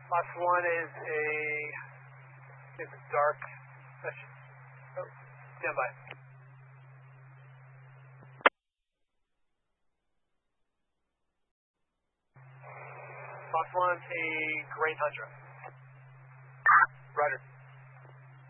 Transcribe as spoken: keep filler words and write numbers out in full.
Box one is a, is a dark session. Oh, stand by. Box one, a Gray Tundra. Roger.